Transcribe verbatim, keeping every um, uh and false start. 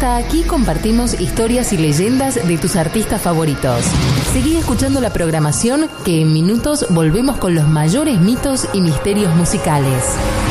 Hasta aquí compartimos historias y leyendas de tus artistas favoritos. Seguí escuchando la programación, que en minutos volvemos con los mayores mitos y misterios musicales.